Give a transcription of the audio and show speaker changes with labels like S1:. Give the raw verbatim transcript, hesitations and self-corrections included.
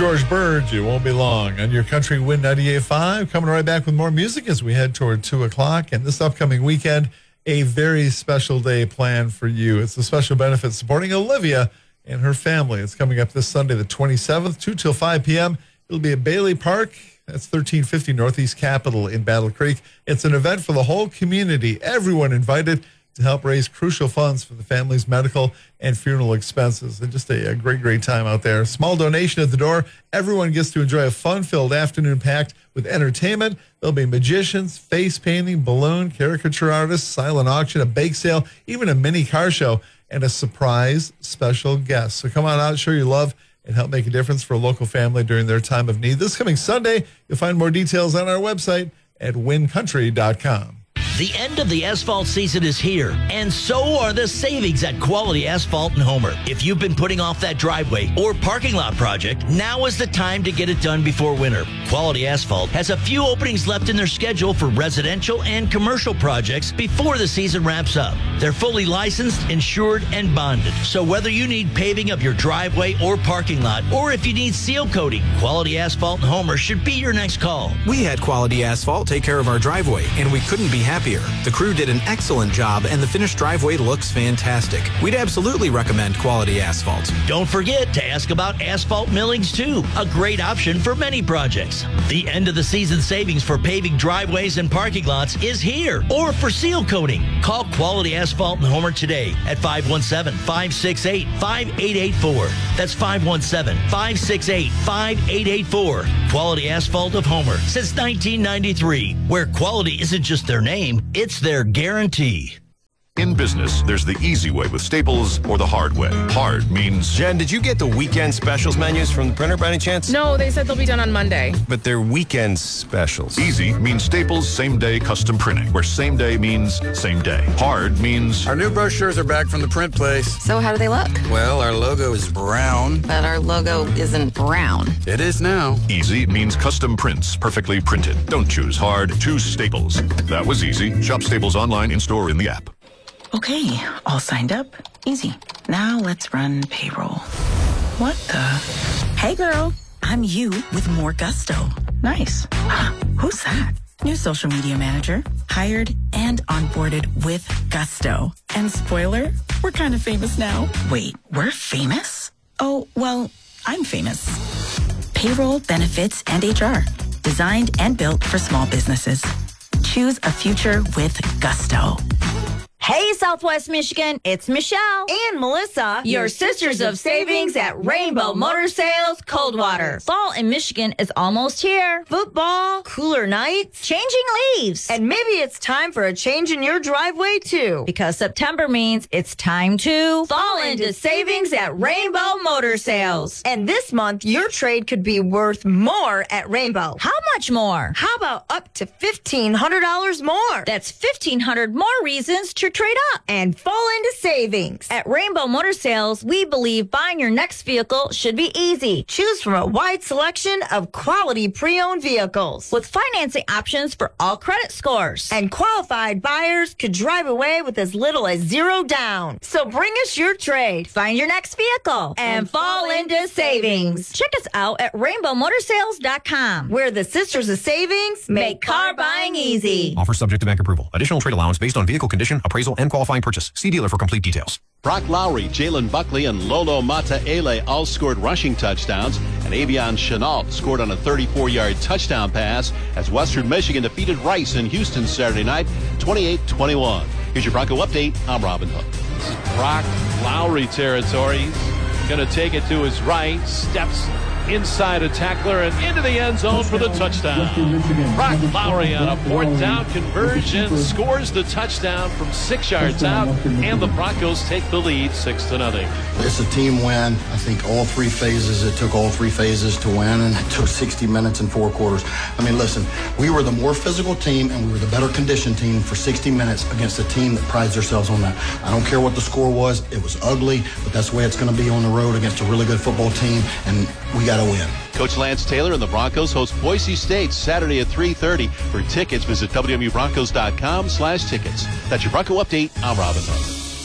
S1: George Burge, It Won't Be Long on your Country Wind ninety-eight point five. Coming right back with more music as we head toward two o'clock. And this upcoming weekend, a very special day planned for you. It's a special benefit supporting Olivia and her family. It's coming up this Sunday, the twenty-seventh, two till five p.m. It'll be at Bailey Park. That's thirteen fifty Northeast Capitol in Battle Creek. It's an event for the whole community. Everyone invited to help raise crucial funds for the family's medical and funeral expenses. And just a, a great, great time out there. Small donation at the door. Everyone gets to enjoy a fun-filled afternoon packed with entertainment. There'll be magicians, face painting, balloon, caricature artists, silent auction, a bake sale, even a mini car show, and a surprise special guest. So come on out, show your love, and help make a difference for a local family during their time of need. This coming Sunday, you'll find more details on our website at win country dot com.
S2: The end of the asphalt season is here, and so are the savings at Quality Asphalt in Homer. If you've been putting off that driveway or parking lot project, now is the time to get it done before winter. Quality Asphalt has a few openings left in their schedule for residential and commercial projects before the season wraps up. They're fully licensed, insured, and bonded. So whether you need paving of your driveway or parking lot, or if you need seal coating, Quality Asphalt in Homer should be your next call.
S3: We had Quality Asphalt take care of our driveway, and we couldn't be happier. The crew did an excellent job, and the finished driveway looks fantastic. We'd absolutely recommend Quality Asphalt.
S2: Don't forget to ask about asphalt millings, too. A great option for many projects. The end of the season savings for paving driveways and parking lots is here, or for seal coating. Call Quality Asphalt in Homer today at five one seven, five six eight, five eight eight four. That's five one seven, five six eight, five eight eight four. Quality Asphalt of Homer since nineteen ninety-three, where quality isn't just their name, it's their guarantee.
S4: In business, there's the easy way with Staples or the hard way. Hard means...
S5: Jen, did you get the weekend specials menus from the printer by any chance?
S6: No, they said they'll be done on Monday.
S5: But they're weekend specials.
S4: Easy means Staples same-day custom printing, where same day means same day. Hard means...
S7: Our new brochures are back from the print place.
S8: So how do they look?
S7: Well, our logo is brown.
S8: But our logo isn't brown.
S7: It is now.
S4: Easy means custom prints, perfectly printed. Don't choose hard, choose Staples. That was easy. Shop Staples online, in-store, in the app.
S9: Okay, all signed up. Easy. Now let's run payroll. What the? Hey girl, I'm you with more gusto. Nice. Who's that? New social media manager, hired and onboarded with gusto. And spoiler, we're kind of famous now. Wait, we're famous? Oh, well, I'm famous. Payroll, benefits, and H R. Designed and built for small businesses. Choose a future with gusto.
S10: Hey, Southwest Michigan, it's Michelle
S11: and Melissa,
S10: your sisters of savings at Rainbow Motor Sales Coldwater. Fall in Michigan is almost here.
S11: Football, cooler nights,
S10: changing leaves.
S11: And maybe it's time for a change in your driveway, too.
S10: Because September means it's time to fall into savings at Rainbow Motor Sales.
S11: And this month, your trade could be worth more at Rainbow.
S10: How much more?
S11: How about up to fifteen hundred dollars more?
S10: That's fifteen hundred dollars more reasons to trade up
S11: and fall into savings.
S10: At Rainbow Motor Sales, we believe buying your next vehicle should be easy.
S11: Choose from a wide selection of quality pre-owned vehicles
S10: with financing options for all credit scores.
S11: And qualified buyers could drive away with as little as zero down. So bring us your trade,
S10: find your next vehicle,
S11: and, and fall into savings.
S10: Check us out at rainbow motor sales dot com,
S11: where the Sisters of Savings make car buying easy.
S3: Offer subject to bank approval. Additional trade allowance based on vehicle condition, appraisal, and qualifying purchase. See dealer for complete details.
S12: Brock Lowry, Jalen Buckley, and Lolo Mataele all scored rushing touchdowns, and Avion Chenault scored on a thirty-four-yard touchdown pass as Western Michigan defeated Rice in Houston Saturday night, twenty-eight twenty-one. Here's your Bronco update. I'm Robin Hook.
S13: This is Brock Lowry territory. He's going to take it to his right, steps inside a tackler and into the end zone for the touchdown. Brock Lowry on a fourth down conversion scores the touchdown from six yards out, and the Broncos take the lead six to nothing.
S14: It's a team win. I think all three phases, it took all three phases to win, and it took sixty minutes and four quarters. I mean, listen, we were the more physical team, and we were the better conditioned team for sixty minutes against a team that prides themselves on that. I don't care what the score was. It was ugly, but that's the way it's going to be on the road against a really good football team, and we got to win.
S12: Coach Lance Taylor and the Broncos host Boise State Saturday at three thirty. For tickets, visit W M U Broncos dot com slash tickets. That's your Bronco update. I'm Robin Hood.